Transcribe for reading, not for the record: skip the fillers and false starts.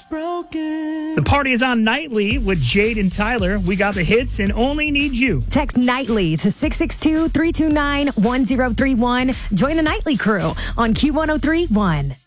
broken. The party is on Nightly with Jade and Tyler. We got the hits and Only Need You. Text Nightly to 662-329-1031. Join the Nightly crew on Q103.1.